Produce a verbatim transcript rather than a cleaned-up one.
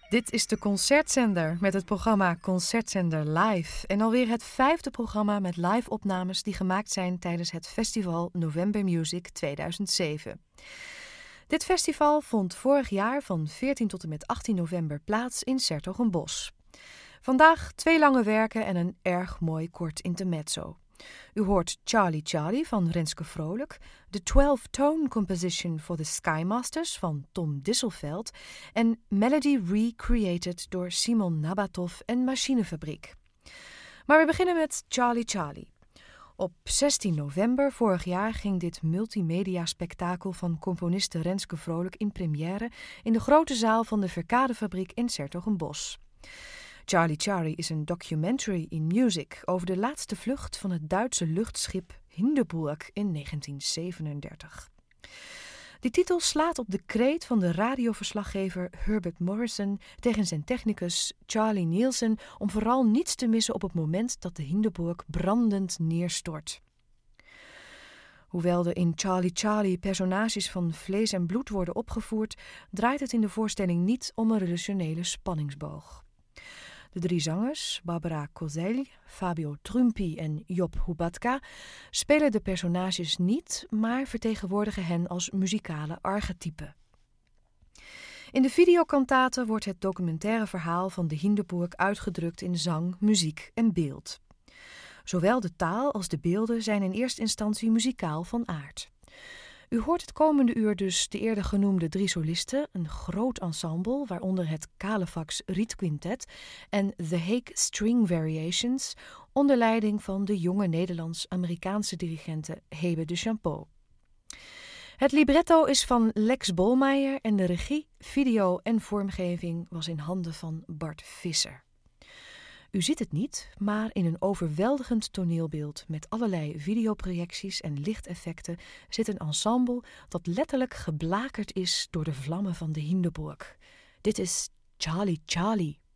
Dit is de Concertzender met het programma Concertzender Live. En alweer het vijfde programma met live-opnames die gemaakt zijn tijdens het festival November Music tweeduizend zeven. Dit festival vond vorig jaar van veertien tot en met achttien november plaats in 's-Hertogenbosch. Vandaag twee lange werken en een erg mooi kort intermezzo. U hoort Charlie Charlie van Renske Vrolijk, de twelve-tone composition for the Skymasters van Tom Disselveld en Melody Recreated door Simon Nabatov en Machinefabriek. Maar we beginnen met Charlie Charlie. Op zestien november vorig jaar ging dit multimedia-spektakel van componiste Renske Vrolijk in première in de grote zaal van de Verkadefabriek in 's-Hertogenbosch. Charlie Charlie is een documentary in music over de laatste vlucht van het Duitse luchtschip Hindenburg in negentien zevenendertig. Die titel slaat op de kreet van de radioverslaggever Herbert Morrison tegen zijn technicus Charlie Nielsen om vooral niets te missen op het moment dat de Hindenburg brandend neerstort. Hoewel er in Charlie Charlie personages van vlees en bloed worden opgevoerd, draait het in de voorstelling niet om een relationele spanningsboog. De drie zangers, Barbara Kozel, Fabio Trumpi en Job Hubatka, spelen de personages niet, maar vertegenwoordigen hen als muzikale archetypen. In de videokantate wordt het documentaire verhaal van de Hindenburg uitgedrukt in zang, muziek en beeld. Zowel de taal als de beelden zijn in eerste instantie muzikaal van aard. U hoort het komende uur dus de eerder genoemde drie solisten, een groot ensemble, waaronder het Kalefax Riet Quintet en The Hague String Variations, onder leiding van de jonge Nederlands-Amerikaanse dirigente Hebe de Champeau. Het libretto is van Lex Bolmeijer en de regie, video en vormgeving was in handen van Bart Visser. U ziet het niet, maar in een overweldigend toneelbeeld met allerlei videoprojecties en lichteffecten zit een ensemble dat letterlijk geblakerd is door de vlammen van de Hindenburg. Dit is Charlie Charlie.